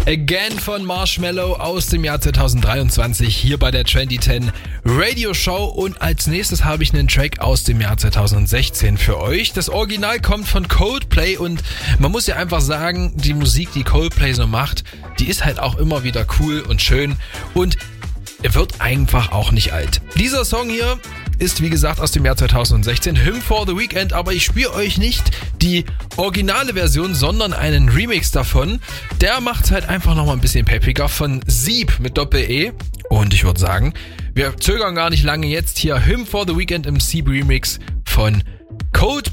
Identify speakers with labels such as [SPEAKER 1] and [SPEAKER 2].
[SPEAKER 1] Again von Marshmello aus dem Jahr 2023 hier bei der Trendy 10 Radio Show. Und als nächstes habe ich einen Track aus dem Jahr 2016 für euch. Das Original kommt von Coldplay und man muss ja einfach sagen, die Musik, die Coldplay so macht, die ist halt auch immer wieder cool und schön und wird einfach auch nicht alt. Dieser Song hier ist wie gesagt aus dem Jahr 2016, Hymn for the Weekend, aber ich spiele euch nicht die originale Version, sondern einen Remix davon. Der macht es halt einfach nochmal ein bisschen peppiger von Sieb mit Doppel-E. Und ich würde sagen, wir zögern gar nicht lange jetzt hier Hymn for the Weekend im Sieb Remix von Coldplay.